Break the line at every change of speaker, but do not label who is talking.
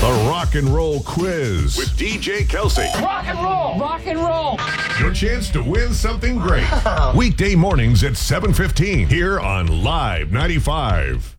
The Rock and Roll Quiz with DJ Kelsey.
Rock and roll! Rock and roll!
Your chance to win something great. Weekday mornings at 7:15 here on Live 95.